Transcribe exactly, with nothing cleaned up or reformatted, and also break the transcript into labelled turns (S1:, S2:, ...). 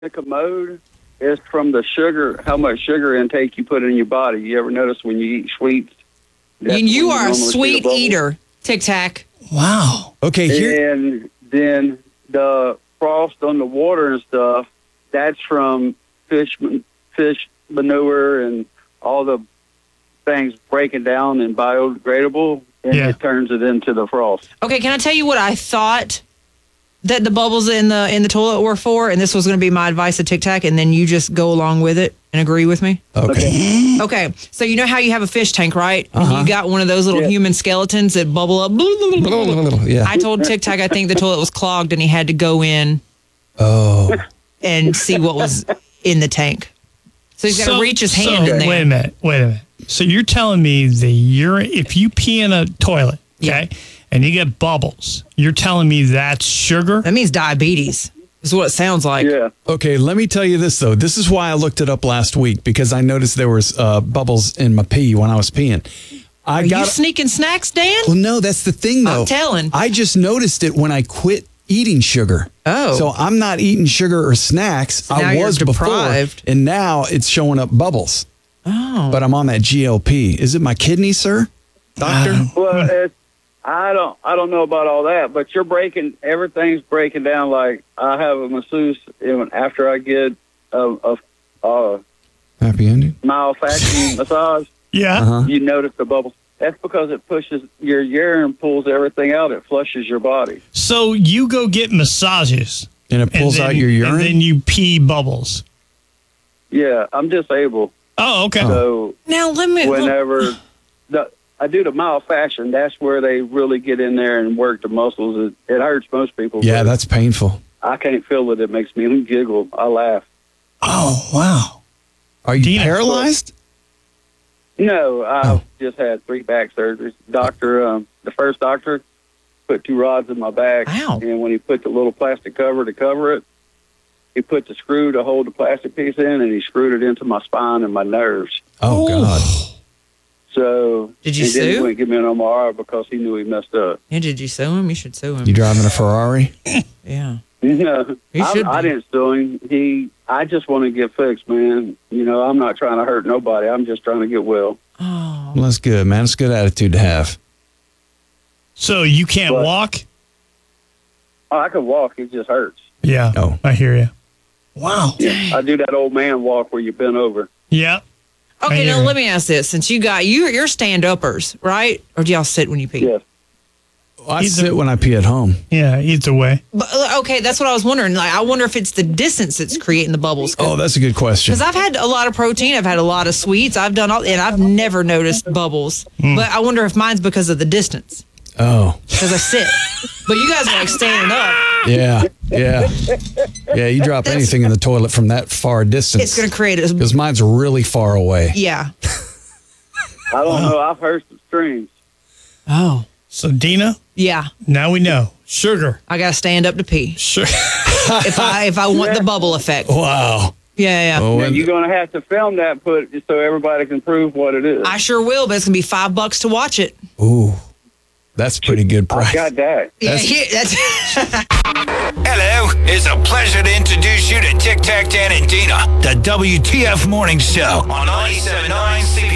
S1: the commode is from the sugar, how much sugar intake you put in your body. You ever notice when you eat sweets?
S2: And you are a sweet eater, Tic Tac.
S3: Wow. Okay, here.
S1: And then the frost on the water and stuff, that's from fish, fish manure and all the things breaking down and biodegradable, and
S3: Yeah.
S1: it turns it into the frost.
S2: Okay, can I tell you what I thought that the bubbles in the in the toilet were for? And this was going to be my advice to Tic Tac, and then you just go along with it and agree with me?
S3: Okay.
S2: Okay, so you know how you have a fish tank, right?
S3: Uh-huh.
S2: And you got one of those little
S1: Yeah.
S2: human skeletons that bubble up.
S3: Yeah.
S2: I told Tic Tac I think the toilet was clogged, and he had to go in
S3: Oh.
S2: and see what was in the tank. So he's got to reach his hand
S3: so,
S2: in there.
S3: Wait a minute. Wait a minute. So you're telling me the urine, if you pee in a toilet, okay,
S2: Yeah.
S3: and you get bubbles, you're telling me that's sugar?
S2: That means diabetes, is what it sounds like.
S1: Yeah.
S4: Okay, let me tell you this, though. This is why I looked it up last week, because I noticed there was uh, bubbles in my pee when I was peeing. I
S2: Are
S4: got
S2: you sneaking snacks, Dan?
S4: Well, no, that's the thing, though.
S2: I'm telling.
S4: I just noticed it when I quit eating sugar.
S2: Oh.
S4: So I'm not eating sugar or snacks.
S2: So now
S4: I
S2: you're
S4: was
S2: deprived.
S4: before, and now it's showing up bubbles.
S2: Oh.
S4: But I'm on that G L P. Is it my kidney, sir? Doctor?
S1: Well, it's, I don't, I don't know about all that, but you're breaking, everything's breaking down. Like I have a masseuse, and after I get a, a, a
S4: Happy ending?
S1: myofacial massage,
S3: Yeah.
S4: Uh-huh.
S1: you notice the bubbles. That's because it pushes your urine, pulls everything out. It flushes your body.
S3: So you go get massages.
S4: And it pulls
S3: and then,
S4: out your urine?
S3: And then you pee bubbles.
S1: Yeah, I'm disabled,
S3: Oh, okay.
S1: so
S2: Now let me.
S1: whenever the, I do the myofascial, that's where they really get in there and work the muscles. It, it hurts most people.
S4: Yeah,
S1: but
S4: that's painful.
S1: I can't feel it. It makes me giggle. I laugh.
S3: Oh, wow.
S4: Are you
S3: Dina.
S4: paralyzed?
S1: No, I
S4: Oh.
S1: just had three back surgeries. Doctor, um, the first doctor put two rods in my back,
S2: Wow.
S1: and when he put the little plastic cover to cover it, he put the screw to hold the plastic piece in, and he screwed it into my spine and my nerves.
S4: Oh, God.
S1: So
S2: Did you
S1: and then he
S2: sue?
S1: wouldn't give me an M R I because he knew he messed up.
S2: Yeah, did you sue him? You should sue him.
S4: You driving a Ferrari?
S2: Yeah.
S1: No,
S2: He
S1: I,
S2: should
S1: I
S2: be.
S1: didn't sue him. He, I just want to get fixed, man. You know, I'm not trying to hurt nobody. I'm just trying to get well.
S2: Oh.
S4: Well, that's good, man. It's a good attitude to have.
S3: So you can't
S1: What?
S3: walk?
S1: Oh, I can walk. It just hurts.
S3: Yeah.
S4: Oh.
S3: I hear you. Wow.
S1: Yeah, I do that old man walk where you bend over.
S3: Yeah.
S2: Okay,
S3: I
S2: now
S3: hear
S2: let me ask this: since you got you, you're stand-uppers, right? Or do y'all sit when you pee?
S1: Yes.
S4: I
S3: He's
S4: sit
S3: a-
S4: when I pee at home.
S3: Yeah. Either way.
S2: But, uh, okay, that's what I was wondering. Like, I wonder if it's the distance that's creating the bubbles.
S4: Oh, that's a good question.
S2: Because I've had a lot of protein, I've had a lot of sweets, I've done all, and I've never noticed bubbles. But I wonder if mine's because of the distance.
S4: Oh,
S2: Because I sit. But you guys are like standing up.
S4: yeah, yeah. Yeah, you drop
S2: That's-
S4: anything in the toilet from that far distance.
S2: It's going to create a.
S4: Because mine's really far away.
S2: Yeah.
S1: I don't know. I've heard some screams.
S2: Oh.
S3: So, Dina,
S2: Yeah.
S3: now we know. Sugar.
S2: I got to stand up to pee
S3: Sure.
S2: if I if I want the bubble effect.
S4: Wow.
S2: Yeah, yeah.
S4: Oh,
S1: Now,
S4: and-
S1: you're going to have to film that, put so everybody can prove what it is.
S2: I sure will, but it's going to be five bucks to watch it.
S4: ooh, that's pretty good
S1: I
S4: price.
S1: got that.
S2: Yeah,
S4: That's-
S2: yeah, that's.
S5: Hello, it's a pleasure to introduce you to Tic Tac Dan and Dina, the W T F Morning Show on ninety-seven point nine C